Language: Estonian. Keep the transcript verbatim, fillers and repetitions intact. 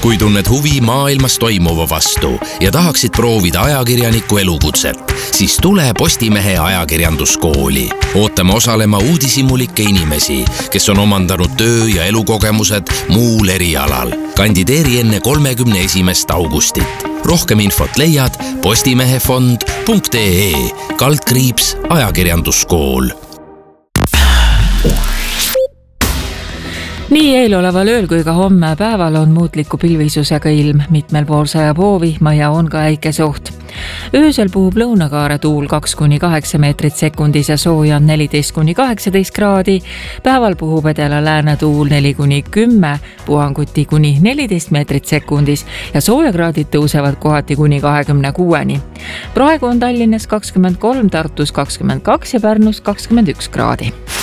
Kui tunned huvi maailmas toimuva vastu ja tahaksid proovida ajakirjaniku elukutset, siis tule Postimehe ajakirjanduskooli. Ootame osalema uudishimulikke inimesi, kes on omandanud töö- ja elukogemused muul erialal. Kandideeri enne kolmekümne esimest augustit. Rohkem infot leiad postimehefond punkt ee kaldkriips ajakirjanduskool. Nii eeloleval ööl kui ka homme päeval on muutliku pilvisusega ilm, mitmel pool sajab hoovihma ja on ka äikesoht. Öösel puhub lõunakaare tuul kaks kuni kaheksa meetrit sekundis ja sooja on neliteist kuni kaheksateist kraadi. Päeval puhub edela lääne tuul neli kuni kümme, puhanguti kuni neliteist meetrit sekundis ja soojakraadid tõusevad kohati kuni kahekümne kuueni. Praegu on Tallinnas kakskümmend kolm, Tartus kakskümmend kaks ja Pärnus kakskümmend üks kraadi.